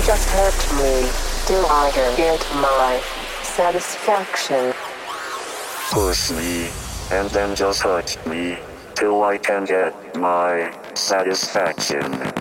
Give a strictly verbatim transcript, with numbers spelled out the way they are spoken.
then just hurt me till I can get my satisfaction. Push me, and then just hurt me till I can get my satisfaction.